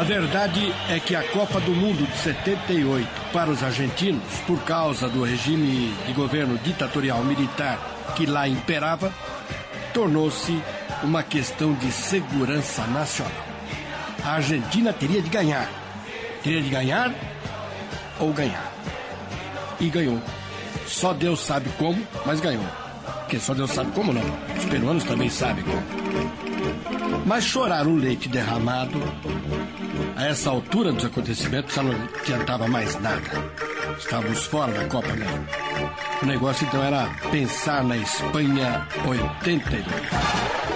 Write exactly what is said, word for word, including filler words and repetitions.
verdade é que a Copa do Mundo de setenta e oito, para os argentinos, por causa do regime de governo ditatorial militar que lá imperava, tornou-se uma questão de segurança nacional. A Argentina teria de ganhar. Teria de ganhar ou ganhar. E ganhou. Só Deus sabe como, mas ganhou. Porque só Deus sabe como não. Os peruanos também sabem como. Mas chorar o leite derramado, a essa altura dos acontecimentos, já não adiantava mais nada. Estávamos fora da Copa mesmo. O negócio então era pensar na Espanha oitenta e dois.